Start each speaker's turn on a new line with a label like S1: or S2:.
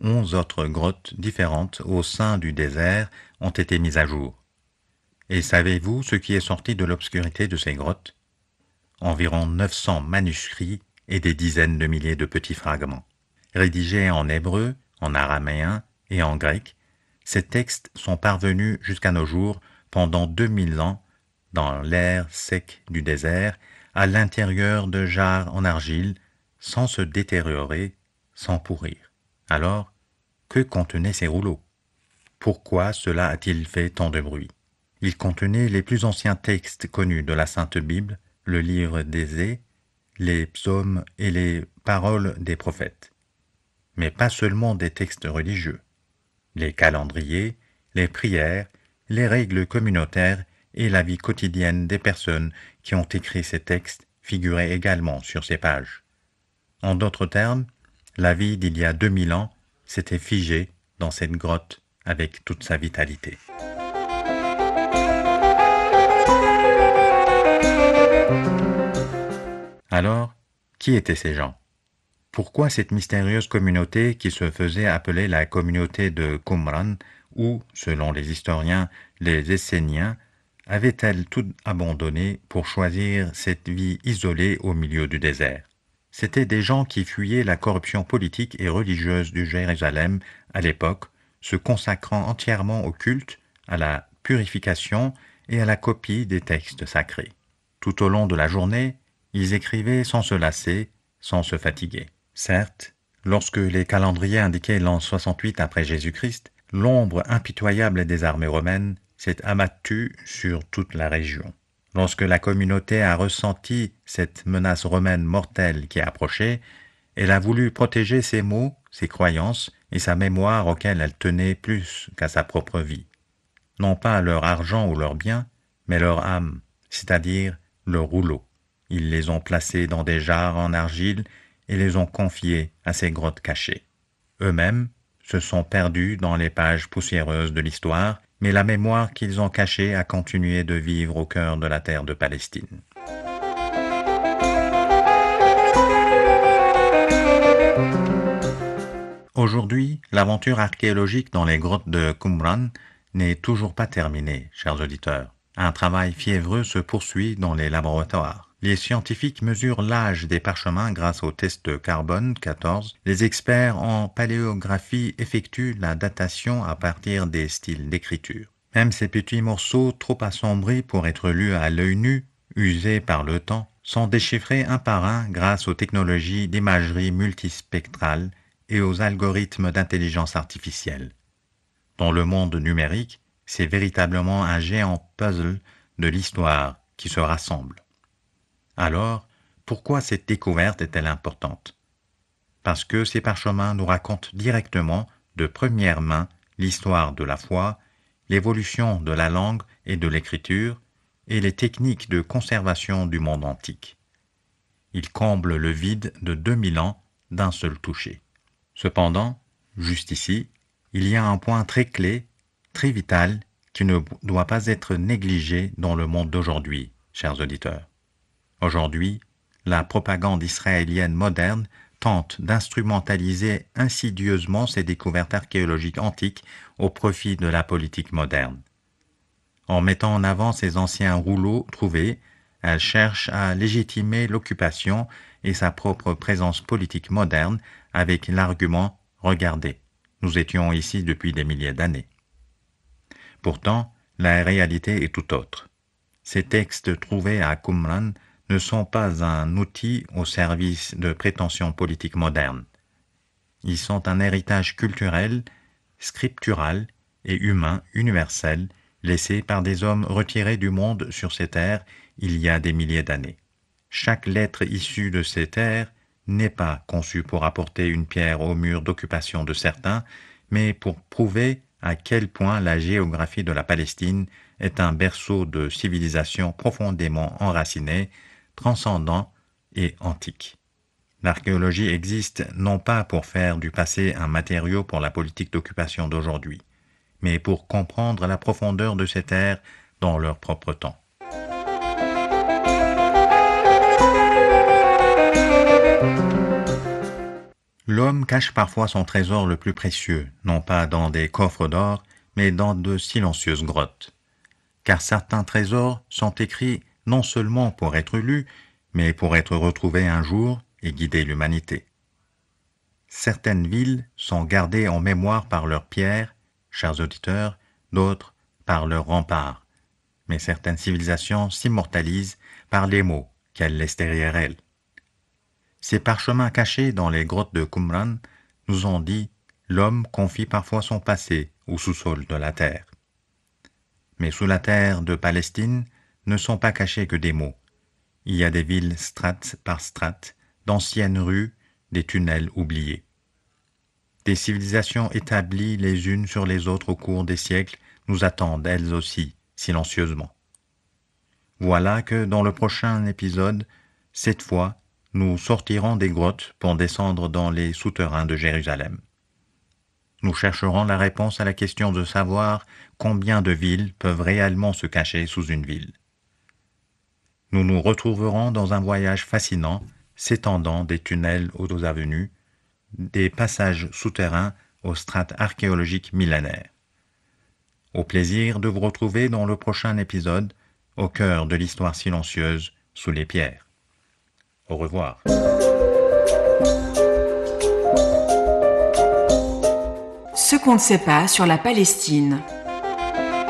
S1: 11 autres grottes différentes au sein du désert ont été mises à jour. Et savez-vous ce qui est sorti de l'obscurité de ces grottes? Environ 900 manuscrits et des dizaines de milliers de petits fragments. Rédigés en hébreu, en araméen et en grec, ces textes sont parvenus jusqu'à nos jours pendant 2000 ans dans l'air sec du désert, à l'intérieur de jarres en argile, sans se détériorer, sans pourrir. Alors, que contenaient ces rouleaux? Pourquoi cela a-t-il fait tant de bruit? Ils contenaient les plus anciens textes connus de la Sainte Bible, le livre d'Ésée, les psaumes et les paroles des prophètes. Mais pas seulement des textes religieux. Les calendriers, les prières, les règles communautaires et la vie quotidienne des personnes qui ont écrit ces textes figuraient également sur ces pages. En d'autres termes, la vie d'il y a 2000 ans s'était figée dans cette grotte avec toute sa vitalité. Alors, qui étaient ces gens? Pourquoi cette mystérieuse communauté qui se faisait appeler la communauté de Qumran ou, selon les historiens, les Esséniens, avait-elle tout abandonné pour choisir cette vie isolée au milieu du désert? C'étaient des gens qui fuyaient la corruption politique et religieuse de Jérusalem à l'époque, se consacrant entièrement au culte, à la purification et à la copie des textes sacrés. Tout au long de la journée, ils écrivaient sans se lasser, sans se fatiguer. Certes, lorsque les calendriers indiquaient l'an 68 après Jésus-Christ, l'ombre impitoyable des armées romaines s'est abattue sur toute la région. Lorsque la communauté a ressenti cette menace romaine mortelle qui approchait, elle a voulu protéger ses mots, ses croyances et sa mémoire auxquelles elle tenait plus qu'à sa propre vie. Non pas leur argent ou leurs biens, mais leur âme, c'est-à-dire leurs rouleaux. Ils les ont placés dans des jarres en argile et les ont confiés à ces grottes cachées. Eux-mêmes se sont perdus dans les pages poussiéreuses de l'histoire, mais la mémoire qu'ils ont cachée a continué de vivre au cœur de la terre de Palestine. Aujourd'hui, l'aventure archéologique dans les grottes de Qumran n'est toujours pas terminée, chers auditeurs. Un travail fiévreux se poursuit dans les laboratoires. Les scientifiques mesurent l'âge des parchemins grâce au test de carbone 14. Les experts en paléographie effectuent la datation à partir des styles d'écriture. Même ces petits morceaux trop assombris pour être lus à l'œil nu, usés par le temps, sont déchiffrés un par un grâce aux technologies d'imagerie multispectrale et aux algorithmes d'intelligence artificielle. Dans le monde numérique, c'est véritablement un géant puzzle de l'histoire qui se rassemble. Alors, pourquoi cette découverte est-elle importante? Parce que ces parchemins nous racontent directement, de première main, l'histoire de la foi, l'évolution de la langue et de l'écriture, et les techniques de conservation du monde antique. Ils comblent le vide de 2000 ans d'un seul toucher. Cependant, juste ici, il y a un point très clé, très vital, qui ne doit pas être négligé dans le monde d'aujourd'hui, chers auditeurs. Aujourd'hui, la propagande israélienne moderne tente d'instrumentaliser insidieusement ces découvertes archéologiques antiques au profit de la politique moderne. En mettant en avant ces anciens rouleaux trouvés, elle cherche à légitimer l'occupation et sa propre présence politique moderne avec l'argument « Regardez, nous étions ici depuis des milliers d'années ». Pourtant, la réalité est tout autre. Ces textes trouvés à Qumran ne sont pas un outil au service de prétentions politiques modernes. Ils sont un héritage culturel, scriptural et humain universel laissé par des hommes retirés du monde sur ces terres il y a des milliers d'années. Chaque lettre issue de ces terres n'est pas conçue pour apporter une pierre au mur d'occupation de certains, mais pour prouver à quel point la géographie de la Palestine est un berceau de civilisation profondément enracinée, transcendant et antique. L'archéologie existe non pas pour faire du passé un matériau pour la politique d'occupation d'aujourd'hui, mais pour comprendre la profondeur de ces terres dans leur propre temps. L'homme cache parfois son trésor le plus précieux, non pas dans des coffres d'or, mais dans de silencieuses grottes. Car certains trésors sont écrits non seulement pour être lus, mais pour être retrouvés un jour et guider l'humanité. Certaines villes sont gardées en mémoire par leurs pierres, chers auditeurs, d'autres par leurs remparts, mais certaines civilisations s'immortalisent par les mots qu'elles laissent derrière elles. Ces parchemins cachés dans les grottes de Qumran nous ont dit « L'homme confie parfois son passé au sous-sol de la terre ». Mais sous la terre de Palestine ne sont pas cachés que des mots. Il y a des villes strate par strate, d'anciennes rues, des tunnels oubliés. Des civilisations établies les unes sur les autres au cours des siècles nous attendent elles aussi, silencieusement. Voilà que dans le prochain épisode, cette fois, nous sortirons des grottes pour descendre dans les souterrains de Jérusalem. Nous chercherons la réponse à la question de savoir combien de villes peuvent réellement se cacher sous une ville. Nous nous retrouverons dans un voyage fascinant, s'étendant des tunnels aux avenues, des passages souterrains aux strates archéologiques millénaires. Au plaisir de vous retrouver dans le prochain épisode, au cœur de l'histoire silencieuse sous les pierres. Au revoir.
S2: Ce qu'on ne sait pas sur la Palestine.